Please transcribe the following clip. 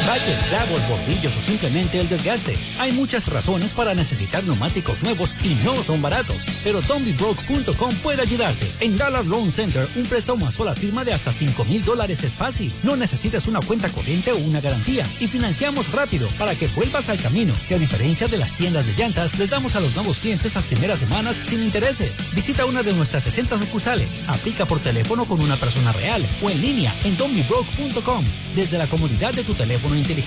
baches, clavos, bordillos o simplemente el desgaste. Hay muchas razones para necesitar neumáticos nuevos y no son baratos, pero don'tbebroke.com puede ayudarte. En Dollar Loan Center, un préstamo a sola firma de hasta $5,000 es fácil. No necesitas una cuenta corriente o una garantía y financiamos rápido para que vuelvas al camino, que a diferencia de las tiendas de llantas, les damos a los nuevos clientes las primeras semanas sin intereses. Visita una de nuestras 60 sucursales, aplica por teléfono con una persona real o en línea en don'tbebroke.com desde la comodidad de tu teléfono inteligente.